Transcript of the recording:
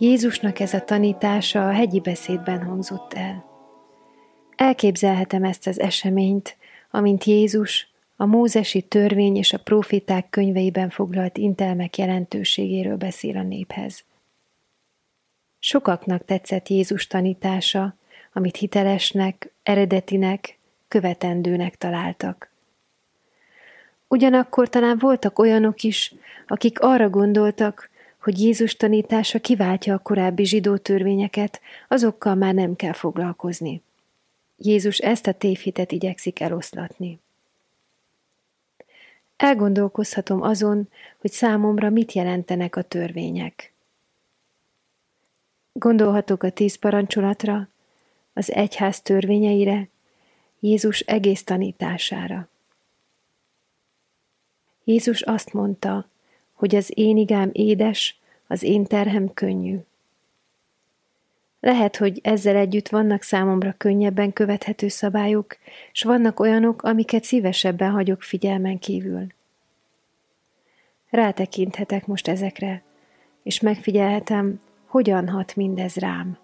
Jézusnak ez a tanítása a hegyi beszédben hangzott el. Elképzelhetem ezt az eseményt, amint Jézus a mózesi törvény és a próféták könyveiben foglalt intelmek jelentőségéről beszél a néphez. Sokaknak tetszett Jézus tanítása, amit hitelesnek, eredetinek, követendőnek találtak. Ugyanakkor talán voltak olyanok is, akik arra gondoltak, hogy Jézus tanítása kiváltja a korábbi zsidó törvényeket, azokkal már nem kell foglalkozni. Jézus ezt a tévhitet igyekszik eloszlatni. Elgondolkozhatom azon, hogy számomra mit jelentenek a törvények. Gondolhatok a 10 parancsolatra, az egyház törvényeire, Jézus egész tanítására. Jézus azt mondta, hogy az én igám édes, az én terhem könnyű. Lehet, hogy ezzel együtt vannak számomra könnyebben követhető szabályok, s vannak olyanok, amiket szívesebben hagyok figyelmen kívül. Rátekinthetek most ezekre, és megfigyelhetem, hogyan hat mindez rám.